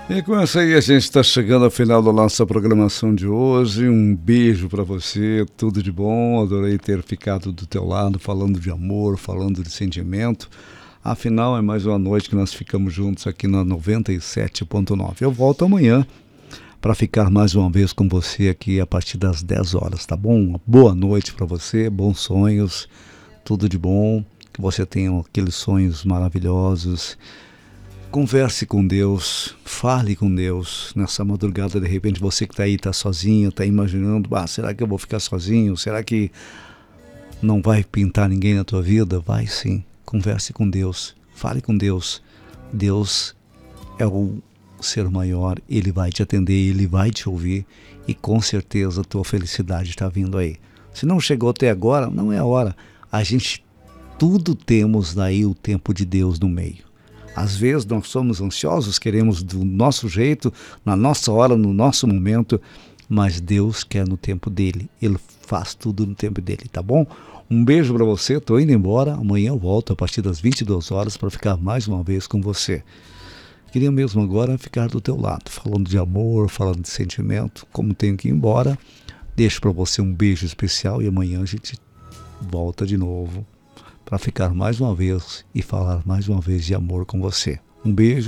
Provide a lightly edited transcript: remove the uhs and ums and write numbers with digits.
E com essa aí a gente está chegando ao final da nossa programação de hoje. Um beijo para você, tudo de bom. Adorei ter ficado do teu lado, falando de amor, falando de sentimento. Afinal, é mais uma noite que nós ficamos juntos aqui na 97.9. Eu volto amanhã para ficar mais uma vez com você aqui a partir das 10 horas, tá bom? Uma boa noite para você, bons sonhos, tudo de bom. Que você tenha aqueles sonhos maravilhosos. Converse com Deus, fale com Deus nessa madrugada. De repente você que está aí, está sozinho, está imaginando, será que eu vou ficar sozinho? Será que não vai pintar ninguém na tua vida? Vai sim, converse com Deus, fale com Deus. Deus é o ser maior, Ele vai te atender, Ele vai te ouvir e com certeza a tua felicidade está vindo aí. Se não chegou até agora, não é a hora. A gente tudo temos daí o tempo de Deus no meio. Às vezes nós somos ansiosos, queremos do nosso jeito, na nossa hora, no nosso momento, mas Deus quer no tempo dele. Ele faz tudo no tempo dele, tá bom? Um beijo para você, tô indo embora. Amanhã eu volto a partir das 22 horas para ficar mais uma vez com você. Queria mesmo agora ficar do teu lado, falando de amor, falando de sentimento. Como tenho que ir embora, deixo para você um beijo especial e amanhã a gente volta de novo para ficar mais uma vez e falar mais uma vez de amor com você. Um beijo.